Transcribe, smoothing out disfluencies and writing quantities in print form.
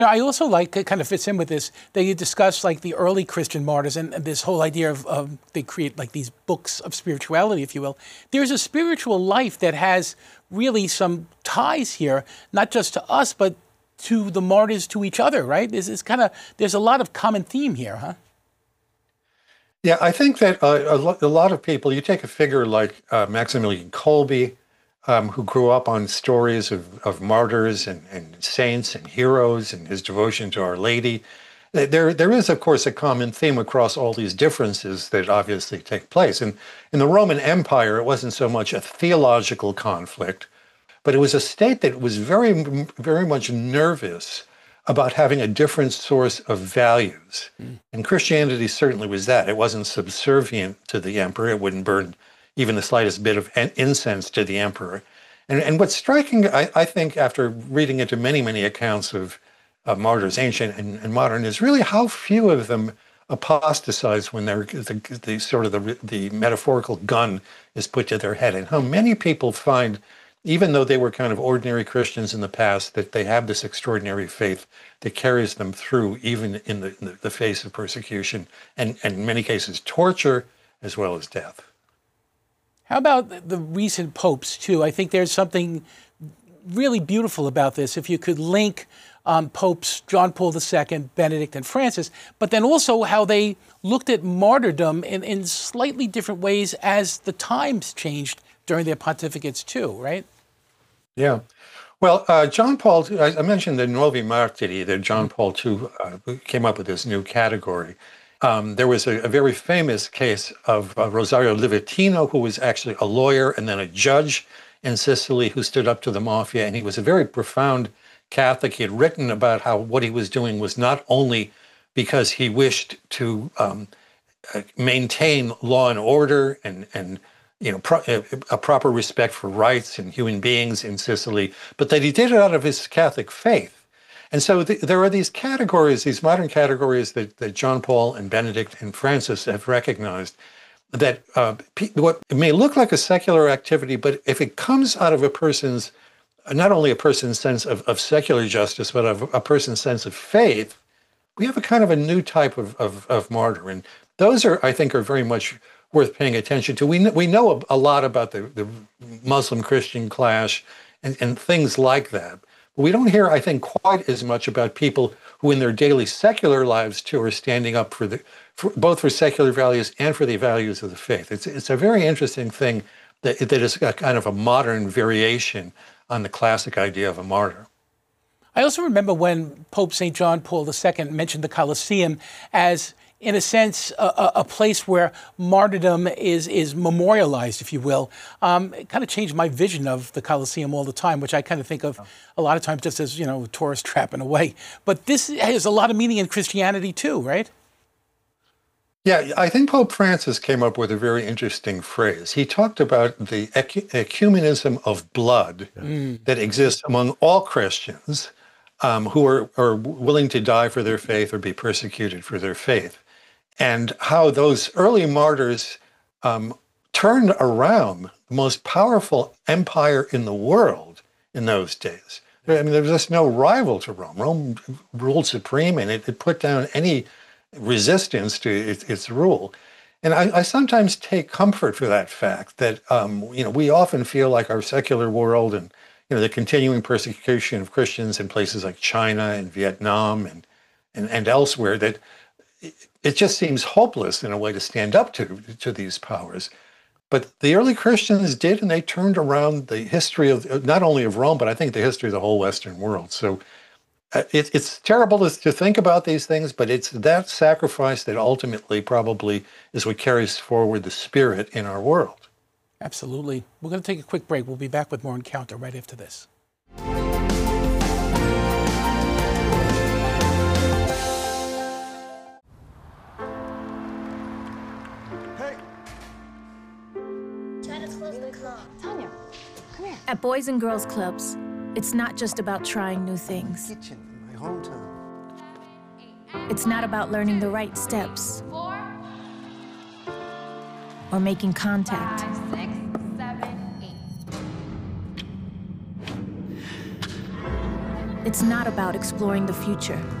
Now, I also like, it kind of fits in with this, that you discuss like the early Christian martyrs and this whole idea of they create like these books of spirituality, if you will. There's a spiritual life that has really some ties here, not just to us, but to the martyrs, to each other, right? There's a lot of common theme here, huh? Yeah, I think that a lot of people, you take a figure like Maximilian Kolbe, who grew up on stories of martyrs and saints and heroes and his devotion to Our Lady. There is, of course, a common theme across all these differences that obviously take place. And in the Roman Empire, it wasn't so much a theological conflict, but it was a state that was very, very much nervous about having a different source of values. And Christianity certainly was that. It wasn't subservient to the emperor. It wouldn't burn even the slightest bit of incense to the emperor. And what's striking, I think, after reading into many, many accounts of martyrs, ancient and modern, is really how few of them apostatize when the metaphorical gun is put to their head, and how many people find, even though they were kind of ordinary Christians in the past, that they have this extraordinary faith that carries them through even in the face of persecution and in many cases torture as well as death. How about the recent popes, too? I think there's something really beautiful about this. If you could link popes John Paul II, Benedict, and Francis, but then also how they looked at martyrdom in slightly different ways as the times changed during their pontificates, too, right? Yeah. Well, John Paul, I mentioned the Nuovi Martiri, that John Paul II came up with this new category. There was a very famous case of Rosario Livatino, who was actually a lawyer and then a judge in Sicily who stood up to the mafia. And he was a very profound Catholic. He had written about how what he was doing was not only because he wished to maintain law and order and a proper respect for rights and human beings in Sicily, but that he did it out of his Catholic faith. And so there are these categories, these modern categories that John Paul and Benedict and Francis have recognized, that what may look like a secular activity, but if it comes out of a person's, not only a person's sense of secular justice, but of a person's sense of faith, we have a kind of a new type of martyr. And those I think, are very much worth paying attention to. We know a lot about the Muslim-Christian clash and things like that. But we don't hear, I think, quite as much about people who in their daily secular lives, too, are standing up both for secular values and for the values of the faith. It's a very interesting thing that is a kind of a modern variation on the classic idea of a martyr. I also remember when Pope St. John Paul II mentioned the Colosseum as, in a sense, a place where martyrdom is memorialized, if you will. It kind of changed my vision of the Colosseum all the time, which I kind of think of a lot of times just as, a tourist trap in a way. But this has a lot of meaning in Christianity too, right? Yeah, I think Pope Francis came up with a very interesting phrase. He talked about the ecumenism of blood that exists among all Christians who are willing to die for their faith or be persecuted for their faith, and how those early martyrs turned around the most powerful empire in the world in those days. I mean, there was just no rival to Rome. Rome ruled supreme, and it put down any resistance to its rule. And I sometimes take comfort for that fact that, we often feel like our secular world and, the continuing persecution of Christians in places like China and Vietnam and elsewhere, that it just seems hopeless in a way to stand up to these powers. But the early Christians did, and they turned around the history of not only of Rome, but I think the history of the whole Western world. So it's terrible to think about these things, but it's that sacrifice that ultimately probably is what carries forward the spirit in our world. Absolutely. We're going to take a quick break. We'll be back with more Encounter right after this. At Boys and Girls Clubs, it's not just about trying new things. Kitchen in my hometown. It's not about learning the right steps or making contact. 5, 6, 7, 8. It's not about exploring the future.